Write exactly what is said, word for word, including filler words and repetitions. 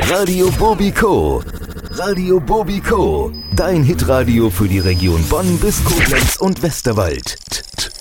Radio Bobiko. Radio Bobiko. Dein Hitradio für die Region Bonn bis Koblenz und Westerwald.